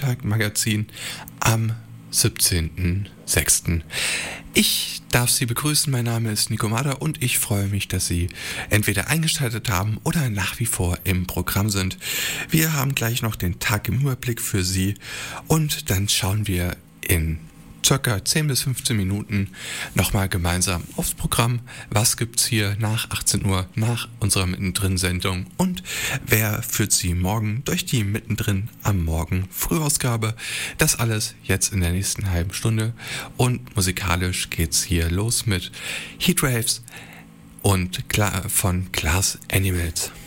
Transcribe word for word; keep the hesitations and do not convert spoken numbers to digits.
Montag-Magazin am siebzehnten sechsten Ich darf Sie begrüßen, mein Name ist Nico Mader und ich freue mich, dass Sie entweder eingeschaltet haben oder nach wie vor im Programm sind. Wir haben gleich noch den Tag im Überblick für Sie und dann schauen wir in circa zehn bis fünfzehn Minuten nochmal gemeinsam aufs Programm. Was gibt's hier nach achtzehn Uhr, nach unserer Mittendrin-Sendung und wer führt Sie morgen durch die Mittendrin am Morgen Frühausgabe? Das alles jetzt in der nächsten halben Stunde und musikalisch geht's hier los mit Heatwaves und von Glass Animals.